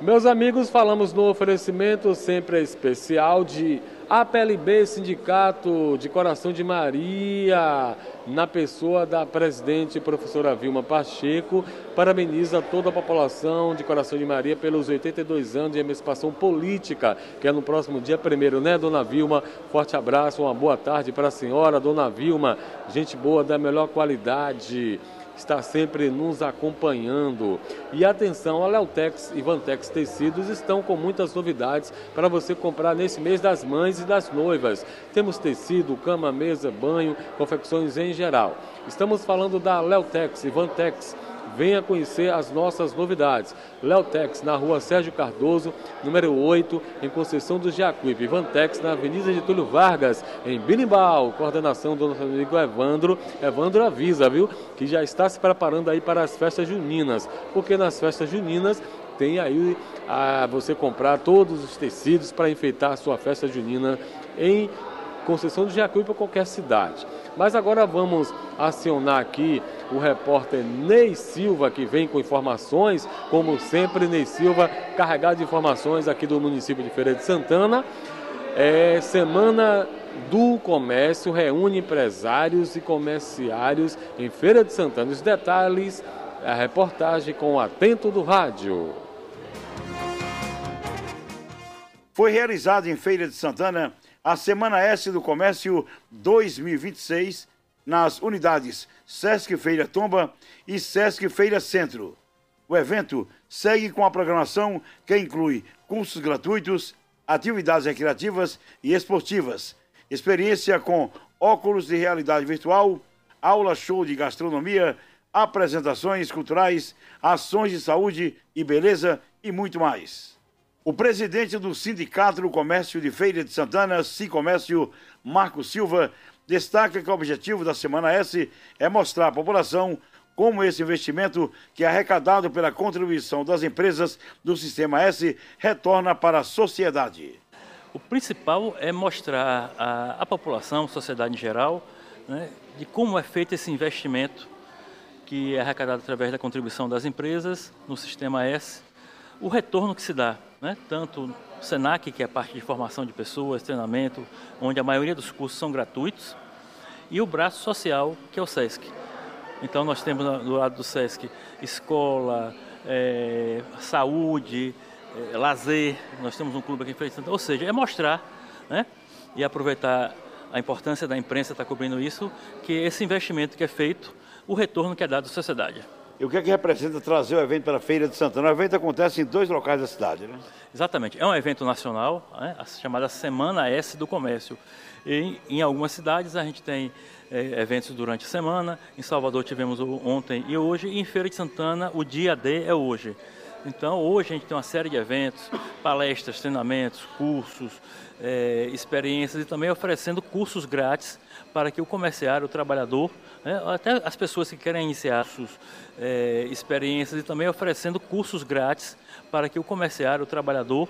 Meus amigos, falamos no oferecimento sempre especial de APLB, Sindicato de Coração de Maria, na pessoa da presidente professora Vilma Pacheco, parabeniza toda a população de Coração de Maria pelos 82 anos de emancipação política, que é no próximo dia 1º, né, dona Vilma? Forte abraço, uma boa tarde para a senhora, dona Vilma, gente boa da melhor qualidade. Está sempre nos acompanhando. E atenção, a Leotex e Vantex Tecidos estão com muitas novidades para você comprar nesse mês das mães e das noivas. Temos tecido, cama, mesa, banho, confecções em geral. Estamos falando da Leotex e Vantex. Venha conhecer as nossas novidades. Leotex, na rua Sérgio Cardoso, número 8, em Conceição do Jacuípe. Vantex, na Avenida Getúlio Vargas, em Birimbau. Coordenação do nosso amigo Evandro. Evandro avisa, viu, que já está se preparando aí para as festas juninas. Porque nas festas juninas tem aí a você comprar todos os tecidos para enfeitar a sua festa junina em Conceição do Jacuípe ou qualquer cidade. Mas agora vamos acionar aqui o repórter Ney Silva, que vem com informações, como sempre, Ney Silva, carregado de informações aqui do município de Feira de Santana. Semana do Comércio reúne empresários e comerciários em Feira de Santana. Os detalhes, a reportagem com o Atento do Rádio. Foi realizado em Feira de Santana a Semana S do Comércio 2026 nas unidades Sesc Feira Tomba e Sesc Feira Centro. O evento segue com a programação que inclui cursos gratuitos, atividades recreativas e esportivas, experiência com óculos de realidade virtual, aula show de gastronomia, apresentações culturais, ações de saúde e beleza e muito mais. O presidente do Sindicato do Comércio de Feira de Santana, Sicomércio, Marco Silva, destaca que o objetivo da Semana S é mostrar à população como esse investimento, que é arrecadado pela contribuição das empresas do Sistema S, retorna para a sociedade. O principal é mostrar à população, à sociedade em geral, né, de como é feito esse investimento que é arrecadado através da contribuição das empresas no Sistema S, o retorno que se dá, né? Tanto o SENAC, que é a parte de formação de pessoas, treinamento, onde a maioria dos cursos são gratuitos, e o braço social, que é o SESC. Então nós temos do lado do SESC escola, saúde, lazer, nós temos um clube aqui em Feira de Santana, ou seja, é mostrar, né? E aproveitar a importância da imprensa estar cobrindo isso, que esse investimento que é feito, o retorno que é dado à sociedade. E o que é que representa trazer o evento para a Feira de Santana? O evento acontece em 2 locais da cidade, né? Exatamente. É um evento nacional, né, a chamada Semana S do Comércio. E em algumas cidades a gente tem eventos durante a semana. Em Salvador tivemos ontem e hoje. E em Feira de Santana o dia D é hoje. Então hoje a gente tem uma série de eventos, palestras, treinamentos, cursos, experiências e também oferecendo cursos grátis para que o comerciário, o trabalhador, até as pessoas que querem iniciar suas experiências e também oferecendo cursos grátis para que o comerciário, o trabalhador,